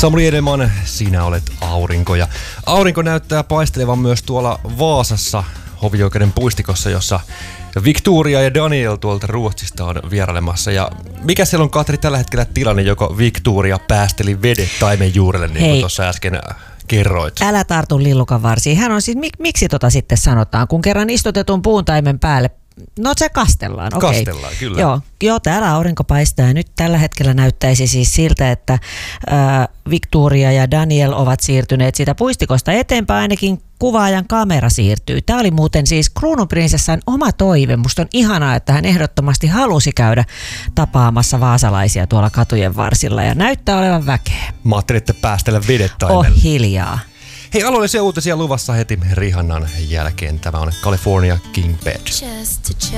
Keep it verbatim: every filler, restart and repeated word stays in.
Samuli Edelman, sinä olet aurinko. Ja aurinko näyttää paistelevan myös tuolla Vaasassa hovioikeuden puistikossa, jossa Victoria ja Daniel tuolta Ruotsista on vierailemassa. Ja mikä siellä on, Katri, tällä hetkellä tilanne, joko Victoria päästeli vedet taimen juurelle, niin kuin tuossa äsken kerroit? Älä tartu lillukan varsiin. Hän on siis, mik, miksi tota sitten sanotaan, kun kerran istutetun puuntaimen päälle. No se kastellaan, okei. Kastellaan, kyllä. Joo, joo, täällä aurinko paistaa. Nyt tällä hetkellä näyttäisi siis siltä, että ää, Victoria ja Daniel ovat siirtyneet siitä puistikosta eteenpäin, ainakin kuvaajan kamera siirtyy. Tämä oli muuten siis kruununprinsessan oma toive. Musta on ihanaa, että hän ehdottomasti halusi käydä tapaamassa vaasalaisia tuolla katujen varsilla ja näyttää olevan väkeä. Mä ajattelin, että päästellä vedet taimelle. Oh, hiljaa. Hei, alueellisia uutisia luvassa heti Rihannan jälkeen. Tämä on California King Bed.